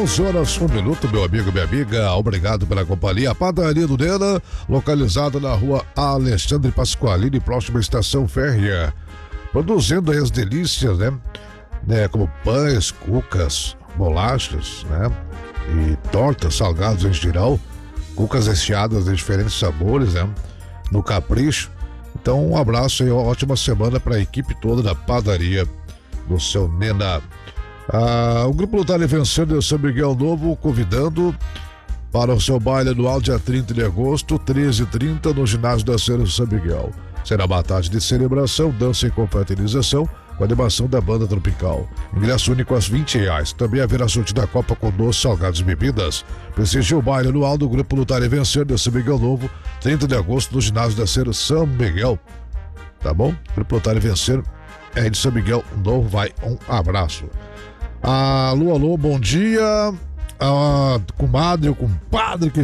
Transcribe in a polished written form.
11 horas, 1 minuto, meu amigo, minha amiga. Obrigado pela companhia. A Padaria do Nena, localizada na rua Alexandre Pasqualini, próxima à estação férrea. Produzindo aí as delícias, né? Como pães, cucas, bolachas, né? E tortas, salgados em geral. Cucas recheadas de diferentes sabores, né? No capricho. Então, um abraço e uma ótima semana para a equipe toda da Padaria do seu Nena. O Grupo Lutar Vencendo de São Miguel Novo convidando para o seu baile anual dia 30 de agosto, 13h30, no ginásio da Serra São Miguel. Será uma tarde de celebração, dança e confraternização com a animação da banda tropical. Ingresso único aos R$20. Também haverá sorteio da Copa com doces, salgados e bebidas. Prestigie o baile anual do Grupo Lutar e Vencer de São Miguel Novo, 30 de agosto, no ginásio da Serra São Miguel. Tá bom? Grupo Lutar e Vencer é de São Miguel Novo. Vai, um abraço. Alô, bom dia. Comadre ou compadre que